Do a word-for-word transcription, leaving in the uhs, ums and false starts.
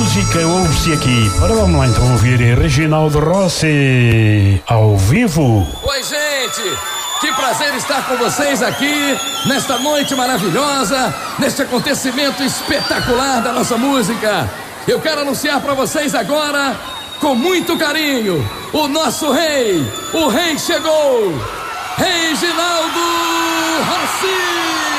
música ouve-se aqui. Ora, vamos lá então ouvir Reginaldo Rossi ao vivo. Oi, gente, que prazer estar com vocês aqui nesta noite maravilhosa, neste acontecimento espetacular da nossa música. Eu quero anunciar para vocês agora, com muito carinho, o nosso rei. O rei chegou, Reginaldo Rossi.